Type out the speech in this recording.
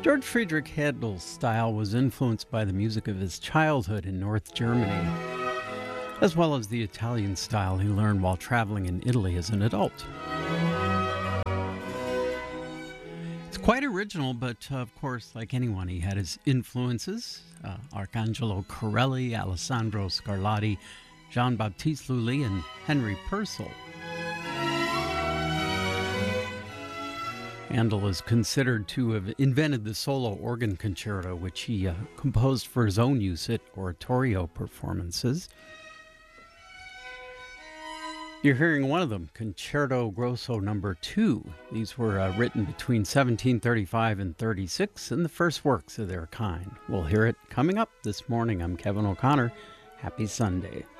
George Friedrich Handel's style was influenced by the music of his childhood in North Germany, as well as the Italian style he learned while traveling in Italy as an adult. It's quite original, but of course, like anyone, he had his influences. Arcangelo Corelli, Alessandro Scarlatti, Jean-Baptiste Lully, and Henry Purcell. Handel is considered to have invented the solo organ concerto, which he composed for his own use at oratorio performances. You're hearing one of them, Concerto Grosso No. 2. These were written between 1735 and 36, and the first works of their kind. We'll hear it coming up this morning. I'm Kevin O'Connor. Happy Sunday.